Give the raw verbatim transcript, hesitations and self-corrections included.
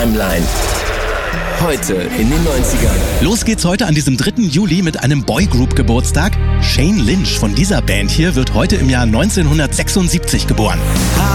Timeline. Heute in den neunzigern. Los geht's heute an diesem dritten Juli mit einem Boygroup-Geburtstag. Shane Lynch von dieser Band hier wird heute im Jahr neunzehnhundertsechsundsiebzig geboren.